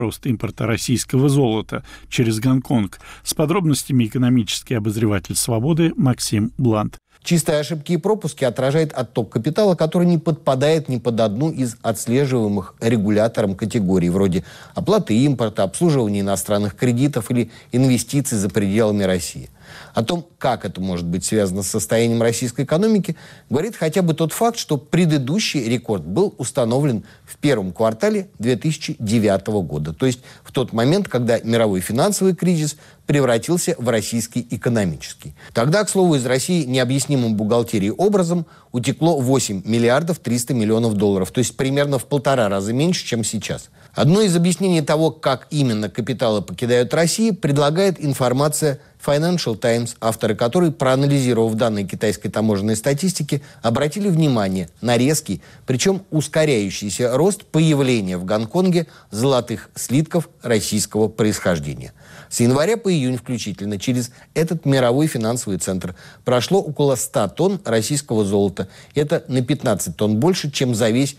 рост импорта российского золота через Гонконг. С подробностями экономический обозреватель «Свободы» Максим Блант. Чистые ошибки и пропуски отражает отток капитала, который не подпадает ни под одну из отслеживаемых регулятором категорий, вроде оплаты импорта, обслуживания иностранных кредитов или инвестиций за пределами России. О том, как это может быть связано с состоянием российской экономики, говорит хотя бы тот факт, что предыдущий рекорд был установлен в первом квартале 2009 года, то есть в тот момент, когда мировой финансовый кризис превратился в российский экономический. Тогда, к слову, из России необъяснимым бухгалтерией образом утекло 8 миллиардов 300 миллионов долларов, то есть примерно в 1,5 раза меньше, чем сейчас. Одно из объяснений того, как именно капиталы покидают Россию, предлагает информация Financial Times, авторы которой, проанализировав данные китайской таможенной статистики, обратили внимание на резкий, причем ускоряющийся рост появления в Гонконге золотых слитков российского происхождения. С января по июнь включительно через этот мировой финансовый центр прошло около 100 тонн российского золота. Это на 15 тонн больше, чем за весь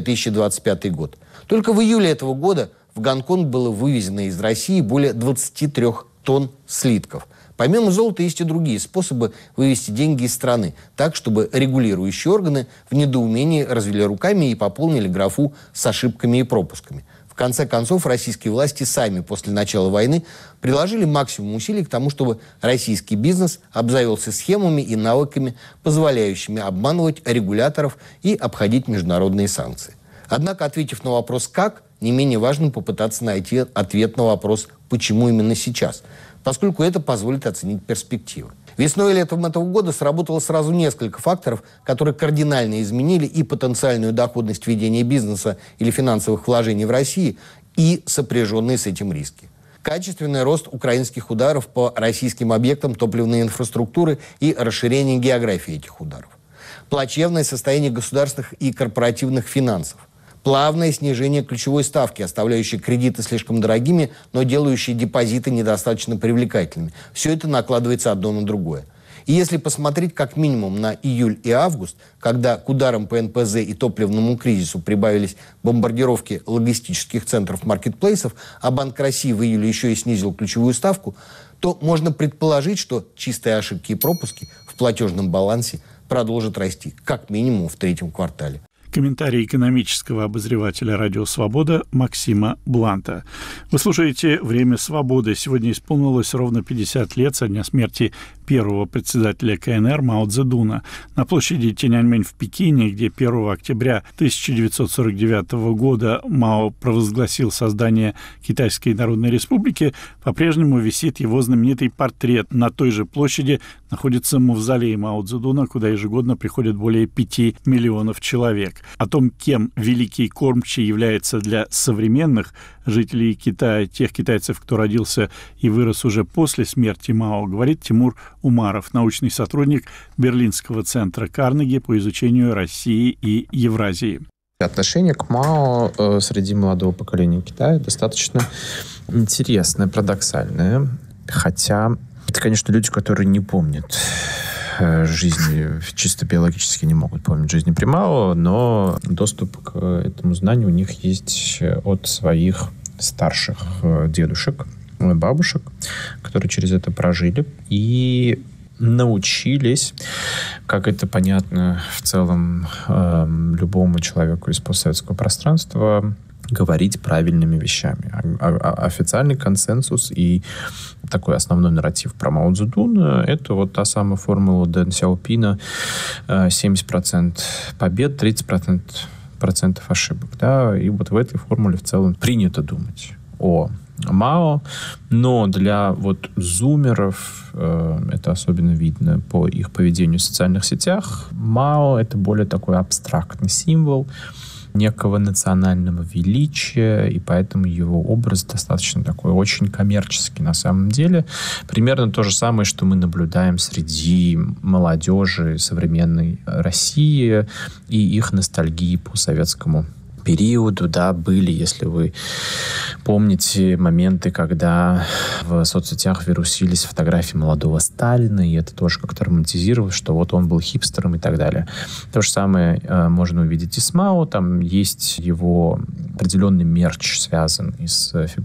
2025 год. Только в июле этого года в Гонконг было вывезено из России более 23 тонн слитков. Помимо золота есть и другие способы вывести деньги из страны, так, чтобы регулирующие органы в недоумении развели руками и пополнили графу с ошибками и пропусками. В конце концов, российские власти сами после начала войны приложили максимум усилий к тому, чтобы российский бизнес обзавелся схемами и навыками, позволяющими обманывать регуляторов и обходить международные санкции. Однако, ответив на вопрос «как?», не менее важно попытаться найти ответ на вопрос «почему именно сейчас?», поскольку это позволит оценить перспективы. Весной и летом этого года сработало сразу несколько факторов, которые кардинально изменили и потенциальную доходность ведения бизнеса или финансовых вложений в России, и сопряженные с этим риски. Качественный рост украинских ударов по российским объектам топливной инфраструктуры и расширение географии этих ударов. Плачевное состояние государственных и корпоративных финансов. Плавное снижение ключевой ставки, оставляющей кредиты слишком дорогими, но делающие депозиты недостаточно привлекательными. Все это накладывается одно на другое. И если посмотреть как минимум на июль и август, когда к ударам по НПЗ и топливному кризису прибавились бомбардировки логистических центров маркетплейсов, а Банк России в июле еще и снизил ключевую ставку, то можно предположить, что чистые ошибки и пропуски в платежном балансе продолжат расти как минимум в третьем квартале. Комментарий экономического обозревателя «Радио Свобода» Максима Бланта. Вы слушаете «Время свободы». Сегодня исполнилось ровно 50 лет со дня смерти первого председателя КНР Мао Цзэдуна. На площади Тяньаньмэнь в Пекине, где 1 октября 1949 года Мао провозгласил создание Китайской Народной Республики, по-прежнему висит его знаменитый портрет. На той же площади находится мавзолей Мао Цзэдуна, куда ежегодно приходят более 5 миллионов человек. О том, кем великий кормчий является для современных жителей Китая, тех китайцев, кто родился и вырос уже после смерти Мао, говорит Тимур Умаров, научный сотрудник Берлинского центра Карнеги по изучению России и Евразии. Отношение к Мао среди молодого поколения Китая достаточно интересное, парадоксальное. Хотя это, конечно, люди, которые не помнят жизни, чисто биологически не могут помнить жизни при Мао, но доступ к этому знанию у них есть от своих старших дедушек, бабушек, которые через это прожили и научились, как это понятно в целом любому человеку из постсоветского пространства, говорить правильными вещами. Официальный консенсус и такой основной нарратив про Мао Цзэдуна — это вот та самая формула Дэн Сяопина: 70% побед, 30% ошибок. Да? И вот в этой формуле в целом принято думать о Мао, но для вот зумеров, это особенно видно по их поведению в социальных сетях, Мао — это более такой абстрактный символ некого национального величия, и поэтому его образ достаточно такой очень коммерческий на самом деле. Примерно то же самое, что мы наблюдаем среди молодежи современной России и их ностальгии по советскому периоду, да, были, если вы помните, моменты, когда в соцсетях вирусились фотографии молодого Сталина, и это тоже как-то романтизировалось, что вот он был хипстером и так далее. То же самое можно увидеть и с Мао, там есть его определенный мерч, связанный с фигурой